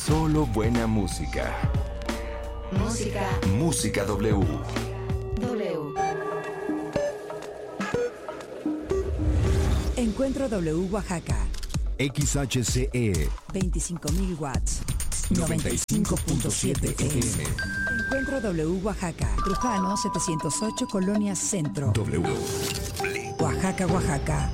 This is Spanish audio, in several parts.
Solo buena música. Música W. Encuentro W Oaxaca. XHCE 25.000 watts. 95.7 FM. Encuentro W Oaxaca. Trujano 708 Colonia Centro. W. Oaxaca, Oaxaca.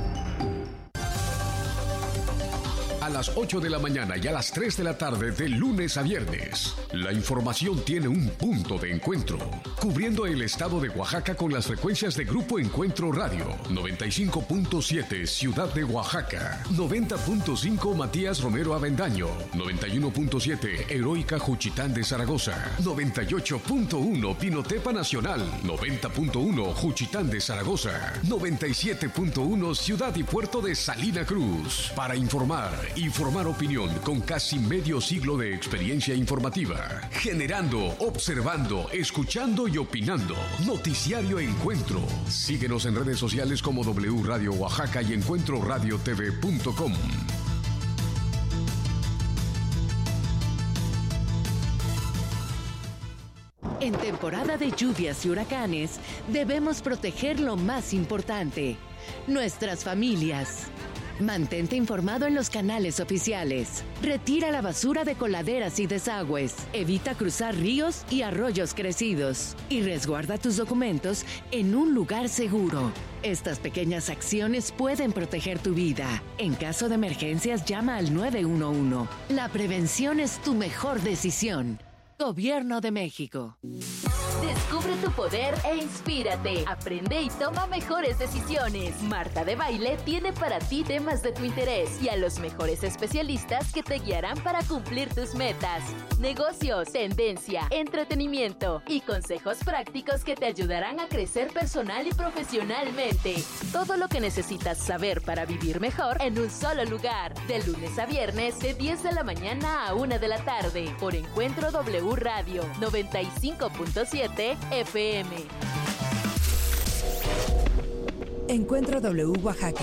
A las 8 de la mañana y a las 3 de la tarde de lunes a viernes, la información tiene un punto de encuentro, cubriendo el estado de Oaxaca con las frecuencias de Grupo Encuentro Radio, 95.7 Ciudad de Oaxaca, 90.5 Matías Romero Avendaño, 91.7 Heroica Juchitán de Zaragoza, 98.1 Pinotepa Nacional, 90.1 Juchitán de Zaragoza, 97.1 Ciudad y Puerto de Salina Cruz. Para informar y formar opinión con casi medio siglo de experiencia informativa, generando, observando, escuchando y opinando. Noticiario Encuentro. Síguenos en redes sociales como W Radio Oaxaca y encuentroradiotv.com. En temporada de lluvias y huracanes, debemos proteger lo más importante: nuestras familias. Mantente informado en los canales oficiales. Retira la basura de coladeras y desagües. Evita cruzar ríos y arroyos crecidos. Y resguarda tus documentos en un lugar seguro. Estas pequeñas acciones pueden proteger tu vida. En caso de emergencias, llama al 911. La prevención es tu mejor decisión. Gobierno de México. Descubre tu poder e inspírate. Aprende y toma mejores decisiones. Marta de Baile tiene para ti temas de tu interés y a los mejores especialistas que te guiarán para cumplir tus metas. Negocios, tendencia, entretenimiento y consejos prácticos que te ayudarán a crecer personal y profesionalmente. Todo lo que necesitas saber para vivir mejor en un solo lugar. De lunes a viernes, de 10 de la mañana a 1 de la tarde. Por Encuentro W Radio 95.7 FM. Encuentro W Oaxaca.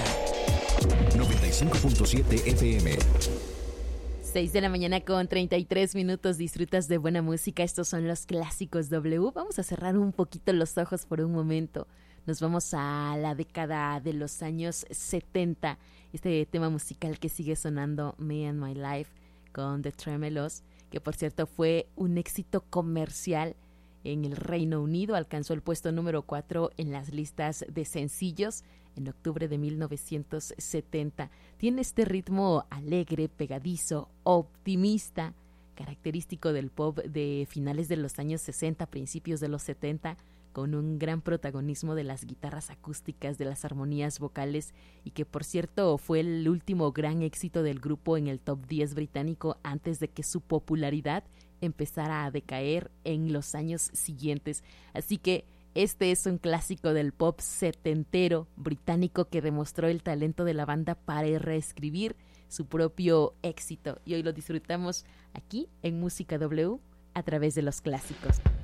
95.7 FM. 6 de la mañana con 33 minutos. Disfrutas de buena música. Estos son los clásicos W. Vamos a cerrar un poquito los ojos por un momento. Nos vamos a la década de los años 70. Este tema musical que sigue sonando, Me and My Life, con The Tremelos, que por cierto fue un éxito comercial en el Reino Unido. Alcanzó el puesto número 4 en las listas de sencillos en octubre de 1970. Tiene este ritmo alegre, pegadizo, optimista, característico del pop de finales de los años 60, principios de los 70, con un gran protagonismo de las guitarras acústicas, de las armonías vocales, y que por cierto fue el último gran éxito del grupo en el top 10 británico antes de que su popularidad empezara a decaer en los años siguientes. Así que este es un clásico del pop setentero británico que demostró el talento de la banda para reescribir su propio éxito, y hoy lo disfrutamos aquí en Música W a través de los clásicos.